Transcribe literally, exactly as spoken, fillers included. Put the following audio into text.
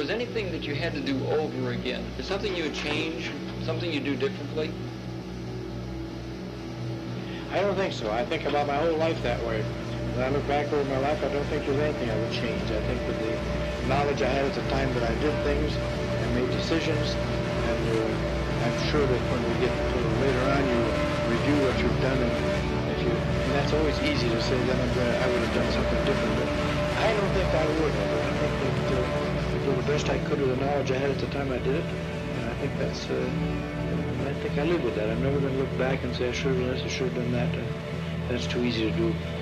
there's anything that you had to do over again, is something you would change, something you do differently? I don't think so. I think about my whole life that way. When I look back over my life, I don't think there's anything I would change. I think with the knowledge I had at the time that I did things and made decisions, and uh, I'm sure that when we get to later on, you review what you've done, and if you, and that's always easy to say, then I'm gonna, I would have done something different. But I don't think I would. I think that uh, I did the best I could with the knowledge I had at the time I did it, and I think that's. Uh, I think I live with that. I'm never going to look back and say I should have done this, I should have done that. Uh, that's too easy to do.